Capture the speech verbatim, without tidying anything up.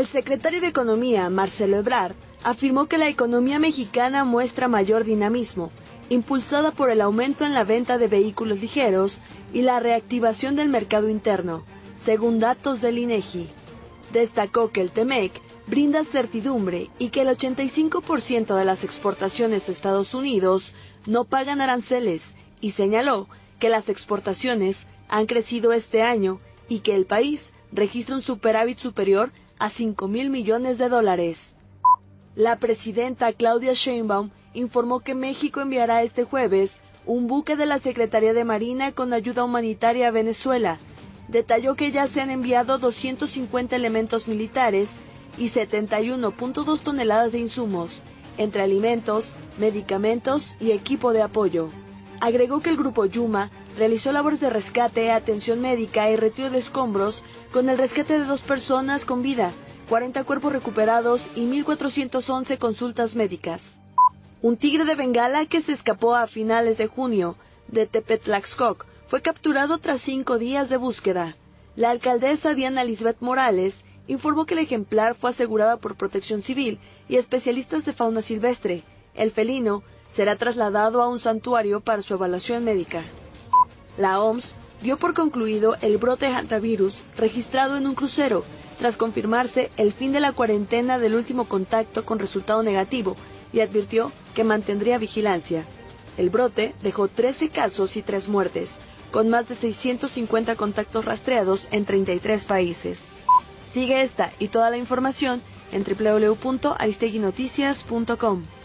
El secretario de Economía, Marcelo Ebrard, afirmó que la economía mexicana muestra mayor dinamismo, impulsada por el aumento en la venta de vehículos ligeros y la reactivación del mercado interno, según datos del INEGI. Destacó que el TEMEC brinda certidumbre y que el ochenta y cinco por ciento de las exportaciones a Estados Unidos no pagan aranceles, y señaló que las exportaciones han crecido este año y que el país registra un superávit superior a cinco mil millones de dólares. La presidenta Claudia Sheinbaum informó que México enviará este jueves un buque de la Secretaría de Marina con ayuda humanitaria a Venezuela. Detalló que ya se han enviado doscientos cincuenta elementos militares y setenta y uno punto dos toneladas de insumos, entre alimentos, medicamentos y equipo de apoyo. Agregó que el grupo Yuma realizó labores de rescate, atención médica y retiro de escombros con el rescate de dos personas con vida, cuarenta cuerpos recuperados y mil cuatrocientas once consultas médicas. Un tigre de Bengala que se escapó a finales de junio de Tepetlaxcoc fue capturado tras cinco días de búsqueda. La alcaldesa Diana Lisbeth Morales informó que el ejemplar fue asegurado por Protección Civil y especialistas de fauna silvestre. El felino será trasladado a un santuario para su evaluación médica. La O M S dio por concluido el brote de hantavirus registrado en un crucero, tras confirmarse el fin de la cuarentena del último contacto con resultado negativo, y advirtió que mantendría vigilancia. El brote dejó trece casos y tres muertes, con más de seiscientos cincuenta contactos rastreados en treinta y tres países. Sigue esta y toda la información en doble u doble u doble u punto aristegui noticias punto com.